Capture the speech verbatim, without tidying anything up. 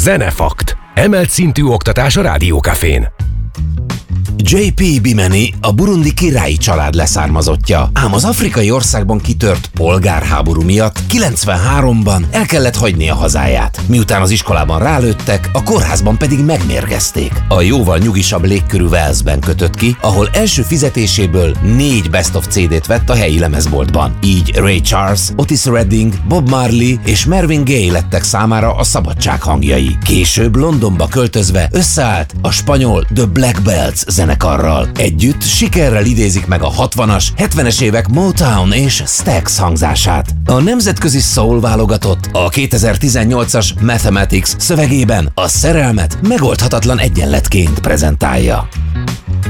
Zenefakt. Emelt szintű oktatás a Rádiókafén. jé pé Bimeni a burundi királyi család leszármazottja, ám az afrikai országban kitört polgárháború miatt kilencvenháromban el kellett hagynia hazáját. Miután az iskolában rálőttek, a kórházban pedig megmérgezték. A jóval nyugisabb légkörű Walesben kötött ki, ahol első fizetéséből négy Best of cé dét vett a helyi lemezboltban. Így Ray Charles, Otis Redding, Bob Marley és Marvin Gaye lettek számára a szabadság hangjai. Később Londonba költözve összeállt a spanyol The Black Belts zenekarral. Együtt sikerrel idézik meg a hatvanas, hetvenes évek Motown és Stax hangzását. A nemzetközi soul válogatott a kétezer-tizennyolcas Mathematics szövegében a szerelmet megoldhatatlan egyenletként prezentálja.